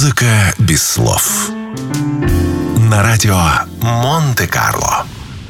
Музыка без слов. На радио Монте-Карло.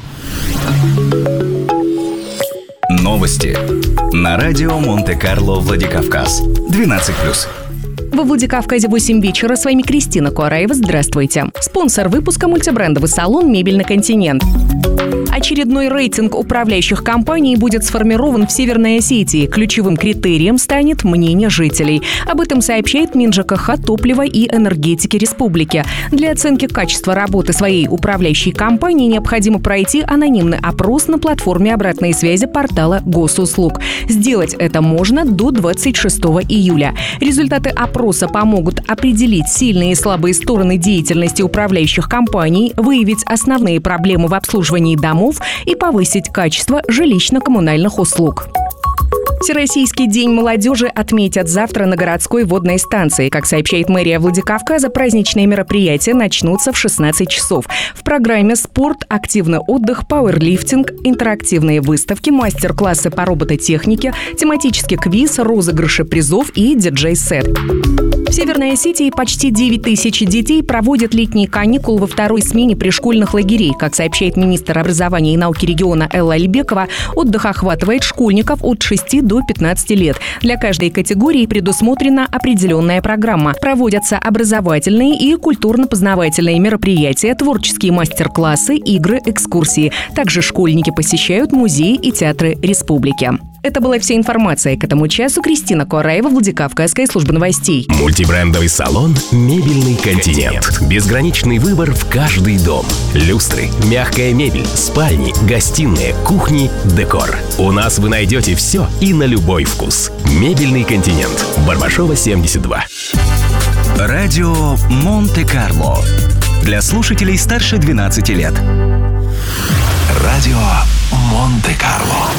Новости на радио Монте-Карло Владикавказ. 12+. Во Владикавказе 8 вечера. С вами Кристина Куараева. Здравствуйте. Спонсор выпуска — мультибрендовый салон «Мебельный континент». Очередной рейтинг управляющих компаний будет сформирован в Северной Осетии. Ключевым критерием станет мнение жителей. Об этом сообщает МинЖКХ, топлива и энергетики республики. Для оценки качества работы своей управляющей компании необходимо пройти анонимный опрос на платформе обратной связи портала Госуслуг. Сделать это можно до 26 июля. Результаты опроса помогут определить сильные и слабые стороны деятельности управляющих компаний, выявить основные проблемы в обслуживании домов и повысить качество жилищно-коммунальных услуг. Всероссийский день молодежи отметят завтра на городской водной станции. Как сообщает мэрия Владикавказа, праздничные мероприятия начнутся в 16 часов. В программе спорт, активный отдых, пауэрлифтинг, интерактивные выставки, мастер-классы по робототехнике, тематический квиз, розыгрыши призов и диджей-сет. В Северной Осетии почти 9 тысяч детей проводят летние каникулы во второй смене пришкольных лагерей. Как сообщает министр образования и науки региона Элла Алибекова, отдых охватывает школьников от 6 до 15 лет. Для каждой категории предусмотрена определенная программа. Проводятся образовательные и культурно-познавательные мероприятия, творческие мастер-классы, игры, экскурсии. Также школьники посещают музеи и театры республики. Это была вся информация к этому часу. Кристина Куараева, Владикавказская служба новостей. Мультибрендовый салон «Мебельный континент». Безграничный выбор в каждый дом. Люстры, мягкая мебель, спальни, гостиные, кухни, декор. У нас вы найдете все и на любой вкус. «Мебельный континент». Барбашова, 72. Радио Монте-Карло. Для слушателей старше 12 лет.